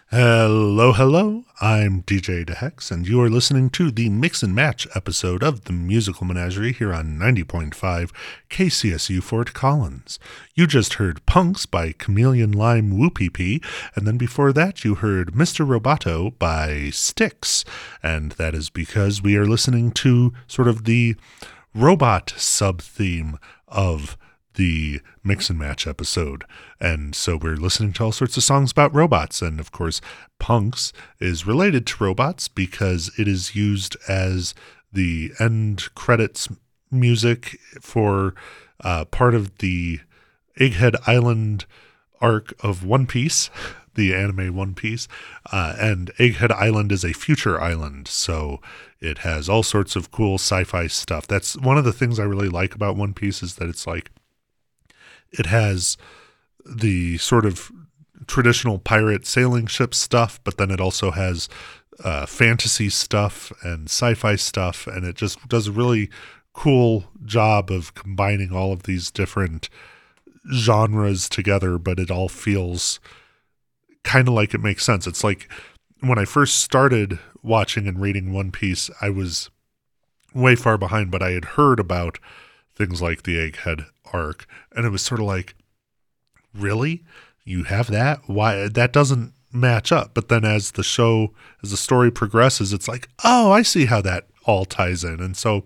Hello, hello. I'm DJ DeHex, and you are listening to the Mix and Match episode of the Musical Menagerie here on 90.5 KCSU Fort Collins. You just heard Punks by Chameleon Lime Whoopee, and then before that you heard Mr. Roboto by Styx, and that is because we are listening to sort of the robot sub-theme of the Mix and Match episode. And so we're listening to all sorts of songs about robots. And of course, Punks is related to robots because it is used as the end credits music for part of the Egghead Island arc of One Piece, the anime One Piece. And Egghead Island is a future island. So it has all sorts of cool sci-fi stuff. That's one of the things I really like about One Piece, is that it's like, it has the sort of traditional pirate sailing ship stuff, but then it also has fantasy stuff and sci-fi stuff, and it just does a really cool job of combining all of these different genres together, but it all feels kind of like it makes sense. It's like when I first started watching and reading One Piece, I was way far behind, but I had heard about things like the Egghead arc, and it was sort of like, really? You have that? Why? That doesn't match up. But then as the story progresses, it's like, oh, I see how that all ties in. And so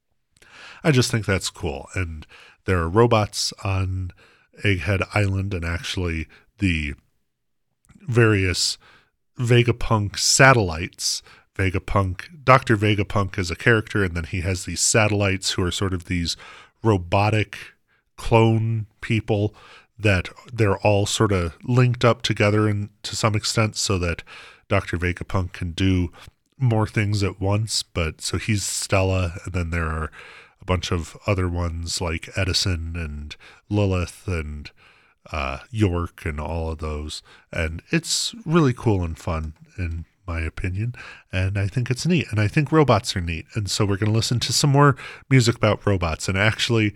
I just think that's cool. And there are robots on Egghead Island, and actually the various Vegapunk satellites. Dr. Vegapunk is a character, and then he has these satellites who are sort of these robotic clone people that they're all sort of linked up together and to some extent, so that Dr. Vegapunk can do more things at once. But so he's Stella, and then there are a bunch of other ones like Edison and Lilith and York and all of those. And it's really cool and fun in my opinion, and I think it's neat, and I think robots are neat. And so we're going to listen to some more music about robots. And actually,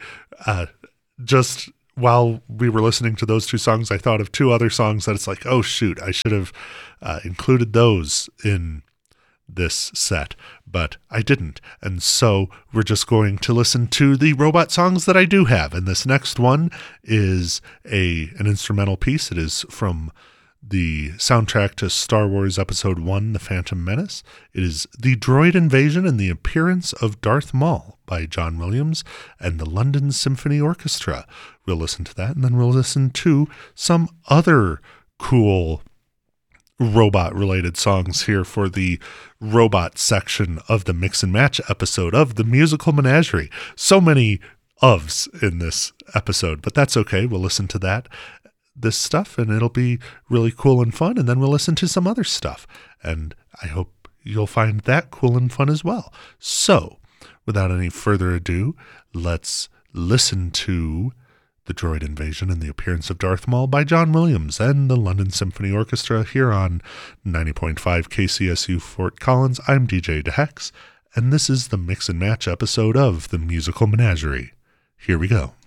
just while we were listening to those two songs, I thought of two other songs that it's like, oh shoot, I should have included those in this set, but I didn't. And so we're just going to listen to the robot songs that I do have. And this next one is an instrumental piece. It is from the soundtrack to Star Wars Episode 1, The Phantom Menace. It is The Droid Invasion and the Appearance of Darth Maul by John Williams and the London Symphony Orchestra. We'll listen to that, and then we'll listen to some other cool robot-related songs here for the robot section of the Mix and Match episode of the Musical Menagerie. So many ofs in this episode, but that's okay. We'll listen to this stuff, and it'll be really cool and fun, and then we'll listen to some other stuff, and I hope you'll find that cool and fun as well. So, without any further ado, let's listen to The Droid Invasion and the Appearance of Darth Maul by John Williams and the London Symphony Orchestra here on 90.5 KCSU Fort Collins. I'm DJ DeHex, and this is the Mix and Match episode of the Musical Menagerie. Here we go.